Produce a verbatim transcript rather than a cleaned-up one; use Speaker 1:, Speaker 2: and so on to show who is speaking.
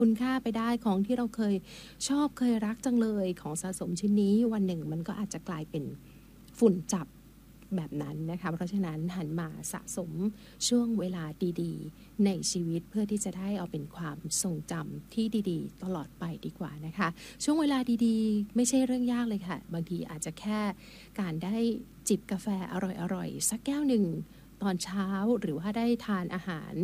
Speaker 1: คุณค่าไปได้ของที่เราเคยชอบเคยรักจังเลยของสะสมชิ้นนี้วันหนึ่งมันก็อาจจะกลายเป็นฝุ่นจับแบบนั้นนะคะเพราะฉะนั้นหันมาสะสมช่วงเวลาดีๆในชีวิตเพื่อที่จะได้เอาเป็นความทรงจำที่ดีๆตลอดไปดีกว่านะคะช่วงเวลาดีๆไม่ใช่เรื่องยากเลยค่ะบางทีอาจจะแค่การได้จิบกาแฟอร่อยๆสักแก้วหนึ่งตอนเช้าหรือว่าได้ทานอาหาร